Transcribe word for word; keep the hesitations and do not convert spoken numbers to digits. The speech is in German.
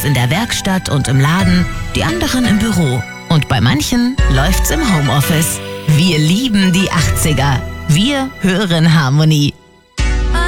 in der Werkstatt und im Laden, die anderen im Büro. Und bei manchen läuft's im Homeoffice. Wir lieben die achtziger. Wir hören Harmonie.